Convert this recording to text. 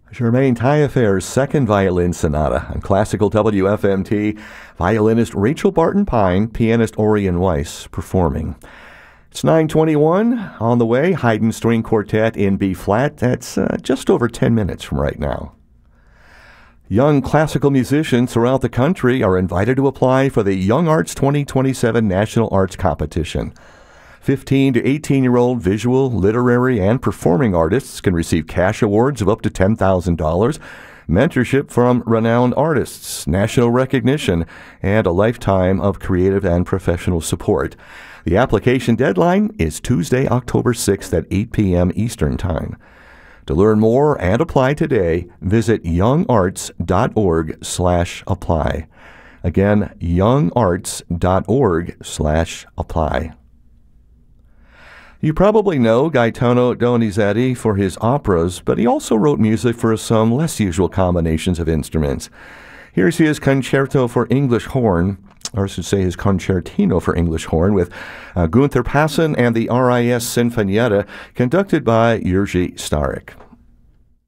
Germaine Taillefer's Second Violin Sonata on Classical WFMT. Violinist Rachel Barton Pine, pianist Orion Weiss performing. It's 9:21 on the way. Haydn String Quartet in B-flat. That's just over 10 minutes from right now. Young classical musicians throughout the country are invited to apply for the Young Arts 2027 National Arts Competition. 15 to 18-year-old visual, literary, and performing artists can receive cash awards of up to $10,000, mentorship from renowned artists, national recognition, and a lifetime of creative and professional support. The application deadline is Tuesday, October 6th at 8 p.m. Eastern Time. To learn more and apply today, visit youngarts.org/apply. Again, youngarts.org/apply. You probably know Gaetano Donizetti for his operas, but he also wrote music for some less usual combinations of instruments. Here's his concerto for English horn, or I should say his concertino for English horn, with Gunther Passon and the RIS Sinfonietta, conducted by Jerzy Starek.